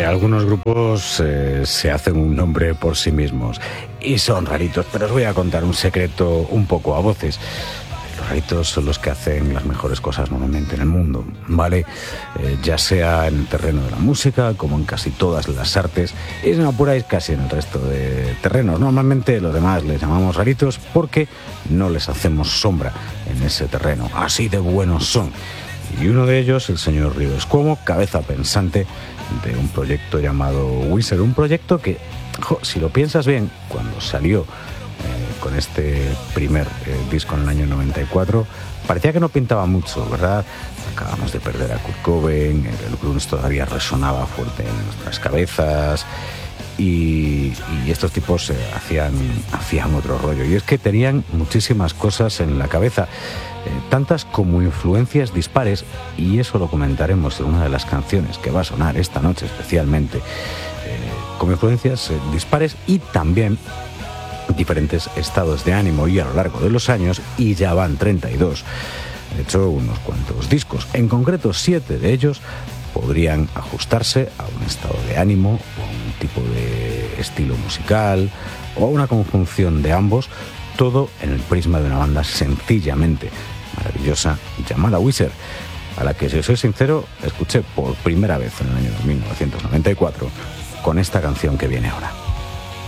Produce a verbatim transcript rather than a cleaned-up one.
algunos grupos eh, se hacen un nombre por sí mismos y son raritos, pero os voy a contar un secreto un poco a voces. Los raritos son los que hacen las mejores cosas normalmente en el mundo, ¿vale? Eh, ya sea en el terreno de la música, como en casi todas las artes, y si me apuráis, casi en el resto de terrenos. Normalmente los demás les llamamos raritos porque no les hacemos sombra en ese terreno. Así de buenos son. Y uno de ellos, el señor Rivers Cuomo, cabeza pensante de un proyecto llamado Weezer. Un proyecto que, jo, si lo piensas bien, cuando salió eh, con este primer eh, disco en el año noventa y cuatro, parecía que no pintaba mucho, ¿verdad? Acabamos de perder a Kurt Cobain, el grunge todavía resonaba fuerte en nuestras cabezas. Y, y estos tipos eh, hacían, hacían otro rollo. Y es que tenían muchísimas cosas en la cabeza, eh, tantas como influencias dispares, y eso lo comentaremos en una de las canciones que va a sonar esta noche especialmente, eh, como influencias eh, dispares y también diferentes estados de ánimo. Y a lo largo de los años, y ya van treinta y dos, he hecho unos cuantos discos, en concreto siete de ellos podrían ajustarse a un estado de ánimo, o a un tipo de estilo musical, o a una conjunción de ambos, todo en el prisma de una banda sencillamente maravillosa llamada Weezer, a la que, si os soy sincero, escuché por primera vez en el año mil novecientos noventa y cuatro con esta canción que viene ahora.